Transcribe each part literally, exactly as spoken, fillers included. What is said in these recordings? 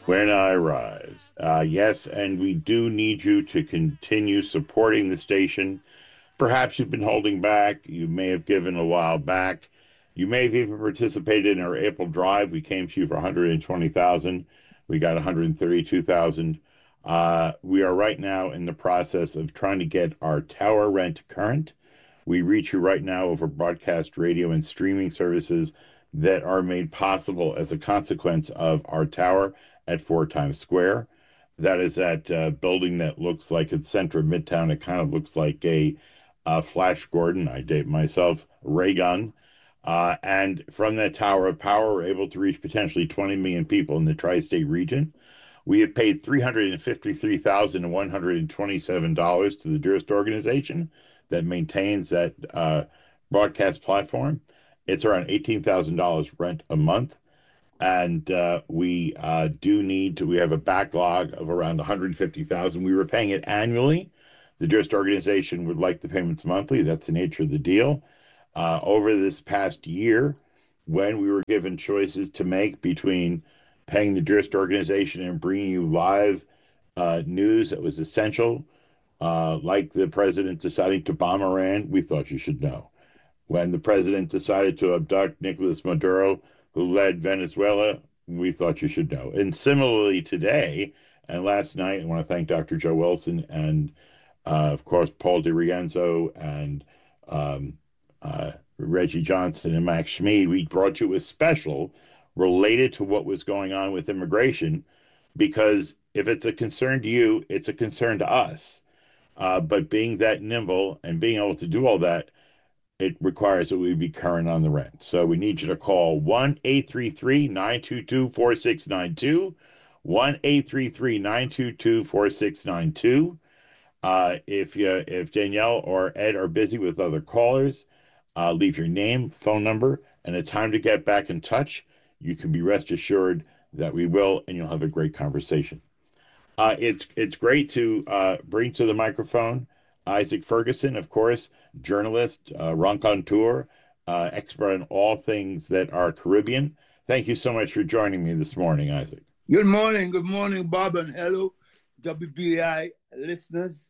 When I rise. Uh, yes, and we do need you to continue supporting the station. Perhaps you've been holding back. You may have given a while back. You may have even participated in our April drive. We came to you for one hundred twenty thousand. We got one hundred thirty-two thousand. Uh, we are right now in the process of trying to get our tower rent current. We reach you right now over broadcast radio and streaming services that are made possible as a consequence of our tower at Four Times Square. That is that uh, building that looks like it's center of Midtown. It kind of looks like a uh, Flash Gordon, I date myself, ray gun. Uh, and from that tower of power, we're able to reach potentially twenty million people in the tri state region. We have paid three hundred fifty-three thousand one hundred twenty-seven dollars to the Durst organization that maintains that uh, broadcast platform. It's around eighteen thousand dollars rent a month. And uh, we uh, do need to, we have a backlog of around one hundred fifty thousand dollars. We were paying it annually. The Durst organization would like the payments monthly. That's the nature of the deal. Uh, over this past year, when we were given choices to make between paying the Durst organization and bringing you live uh, news that was essential, uh, like the president deciding to bomb Iran, we thought you should know. When the president decided to abduct Nicolas Maduro, who led Venezuela, we thought you should know. And similarly today and last night, I want to thank Doctor Joe Wilson and, uh, of course, Paul DiRienzo and um, uh, Reggie Johnson and Max Schmid. We brought you a special related to what was going on with immigration, because if it's a concern to you, it's a concern to us. Uh, but being that nimble and being able to do all that, it requires that we be current on the rent. So we need you to call one eight three three, nine two two, four six nine two, one eight three three, nine two two, four six nine two. Uh, if you, if Danielle or Ed are busy with other callers, uh, leave your name, phone number, and a time to get back in touch. You can be rest assured that we will, and you'll have a great conversation. Uh, it's it's great to uh, bring to the microphone Isaac Ferguson, of course, journalist, uh, raconteur, uh, expert on all things that are Caribbean. Thank you so much for joining me this morning, Isaac. Good morning. Good morning, Bob, and hello, W B I listeners.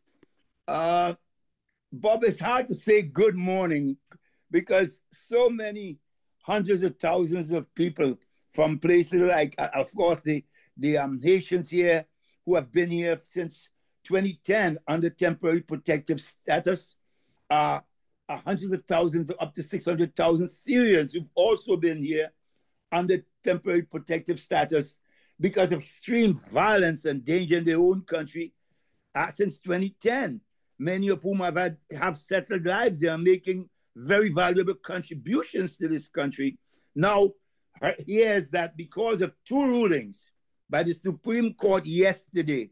Uh, Bob, it's hard to say good morning because so many hundreds of thousands of people from places like, uh, of course, the, the um, Haitians here who have been here since twenty ten under temporary protective status, uh, uh, hundreds of thousands, up to six hundred thousand Syrians who've also been here under temporary protective status because of extreme violence and danger in their own country uh, since twenty ten. Many of whom have had have settled lives here, making very valuable contributions to this country. Now, here's that because of two rulings by the Supreme Court yesterday,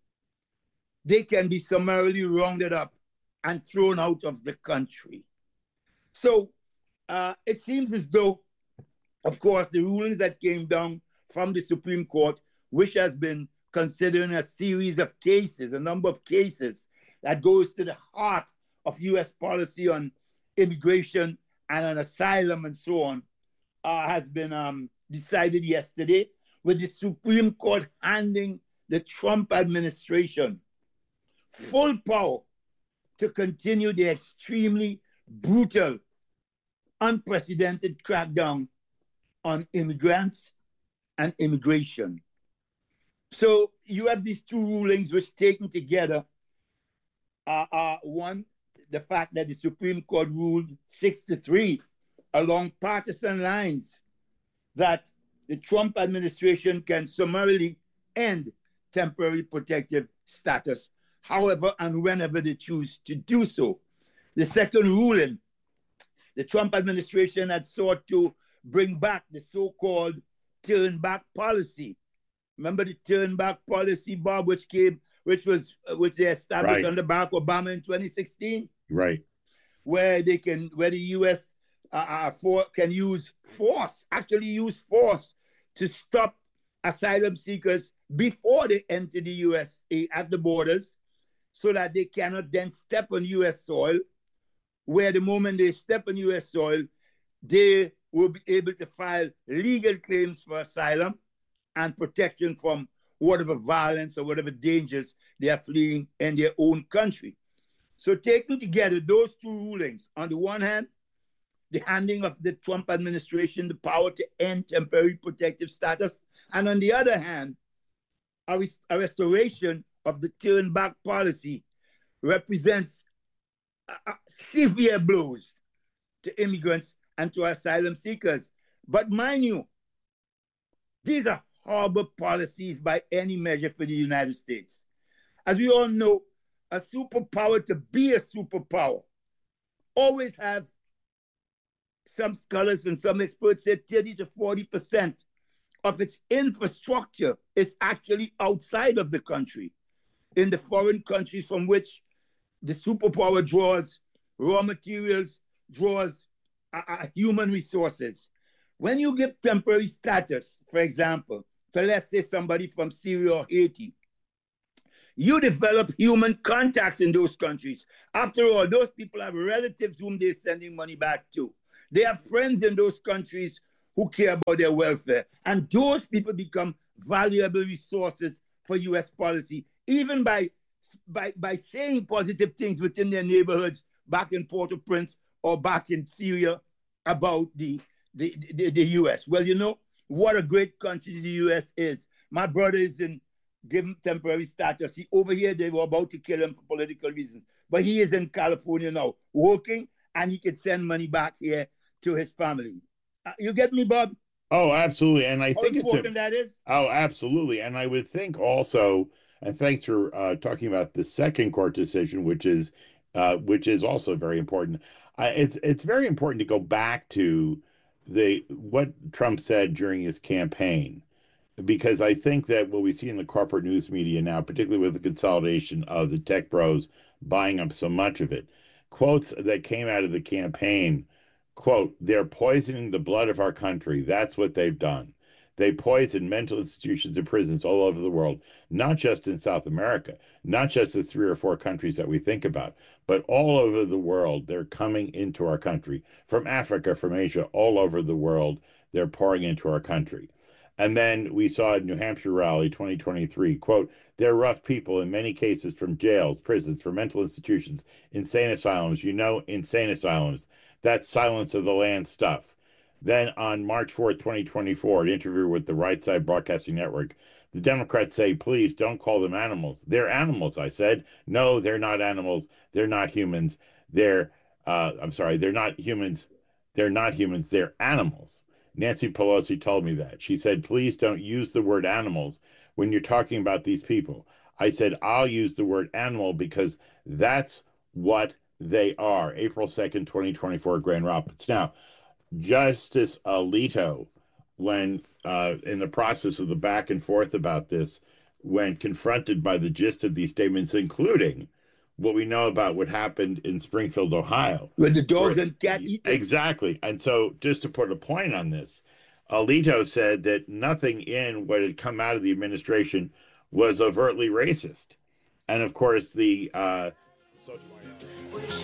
they can be summarily rounded up and thrown out of the country. So uh, it seems as though, of course, the rulings that came down from the Supreme Court, which has been considering a series of cases, a number of cases that goes to the heart of U S policy on immigration and on asylum and so on, uh, has been um, decided yesterday, with the Supreme Court handing the Trump administration full power to continue the extremely brutal, unprecedented crackdown on immigrants and immigration. So you have these two rulings which taken together uh, uh, one, the fact that the Supreme Court ruled six to three along partisan lines that the Trump administration can summarily end temporary protective status, however and whenever they choose to do so. The second ruling, the Trump administration had sought to bring back the so-called turn back policy. Remember the turn back policy, Bob, which came, which was, which they established Right. under Barack Obama in twenty sixteen, Right. where they can, where the U S uh, uh, for, can use force, actually use force to stop asylum seekers before they enter the U S A at the borders, so that they cannot then step on U S soil, where the moment they step on U S soil, they will be able to file legal claims for asylum and protection from whatever violence or whatever dangers they are fleeing in their own country. So taking together those two rulings, on the one hand, the handing of the Trump administration the power to end temporary protective status, and on the other hand, a, res- a restoration of the turn back policy represents uh, uh, severe blows to immigrants and to asylum seekers. But mind you, these are horrible policies by any measure for the United States. As we all know, a superpower, to be a superpower, always have, some scholars and some experts say, thirty to forty percent of its infrastructure is actually outside of the country, in the foreign countries from which the superpower draws raw materials, draws uh, uh, human resources. When you give temporary status, for example, to let's say somebody from Syria or Haiti, you develop human contacts in those countries. After all, those people have relatives whom they're sending money back to. They have friends in those countries who care about their welfare. And those people become valuable resources for U S policy, even by, by, by saying positive things within their neighborhoods back in Port-au-Prince or back in Syria about the, the, the, the U S. Well, you know, what a great country the U S is. My brother is in, give him temporary status. He, over here, they were about to kill him for political reasons. But he is in California now, working, and he could send money back here to his family. Uh, you get me, Bob? Oh, absolutely. And I How think it's a, important that is? oh, absolutely. And I would think also, and thanks for uh, talking about the second court decision, which is uh, which is also very important. I, it's it's very important to go back to the what Trump said during his campaign, because I think that what we see in the corporate news media now, particularly with the consolidation of the tech bros buying up so much of it, quotes that came out of the campaign, quote, "They're poisoning the blood of our country. That's what they've done. They poison mental institutions and prisons all over the world, not just in South America, not just the three or four countries that we think about, but all over the world. They're coming into our country, from Africa, from Asia, all over the world. They're pouring into our country." And then we saw at New Hampshire rally twenty twenty-three, quote, "They're rough people in many cases, from jails, prisons, for mental institutions, insane asylums. You know, insane asylums. That's Silence of the Land stuff." Then on March fourth, twenty twenty-four, an interview with the Right Side Broadcasting Network, the Democrats say, "Please don't call them animals." "They're animals," I said. "No, they're not animals. They're not humans. They're, uh, I'm sorry, they're not humans. They're not humans. They're animals." Nancy Pelosi told me that. She said, "Please don't use the word animals when you're talking about these people." I said, "I'll use the word animal because that's what they are." April second, twenty twenty-four, Grand Rapids. Now, Justice Alito, when uh, in the process of the back and forth about this, when confronted by the gist of these statements, including what we know about what happened in Springfield, Ohio, With the dogs where, and cat eating. exactly. And so, just to put a point on this, Alito said that nothing in what had come out of the administration was overtly racist. And of course, the uh, social